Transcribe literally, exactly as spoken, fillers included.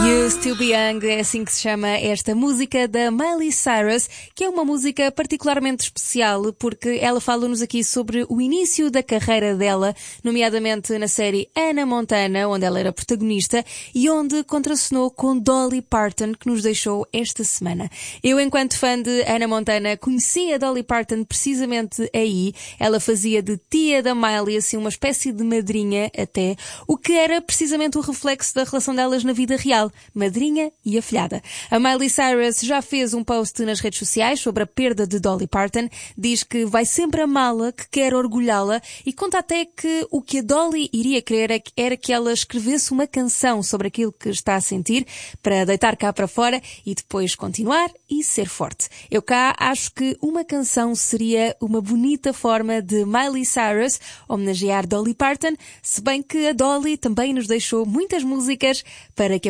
Used to be Young, é assim que se chama esta música da Miley Cyrus, que é uma música particularmente especial porque ela fala-nos aqui sobre o início da carreira dela, nomeadamente na série Hannah Montana, onde ela era protagonista e onde contracenou com Dolly Parton, que nos deixou esta semana. Eu, enquanto fã de Hannah Montana, conheci a Dolly Parton precisamente aí. Ela fazia de tia da Miley, assim, uma espécie de madrinha até, o que era precisamente o reflexo da relação delas na vida real. Madrinha e afilhada. A Miley Cyrus já fez um post nas redes sociais sobre a perda de Dolly Parton. Diz que vai sempre amá-la, que quer orgulhá-la e conta até que o que a Dolly iria querer era que ela escrevesse uma canção sobre aquilo que está a sentir para deitar cá para fora e depois continuar e ser forte. Eu cá acho que uma canção seria uma bonita forma de Miley Cyrus homenagear Dolly Parton, se bem que a Dolly também nos deixou muitas músicas para que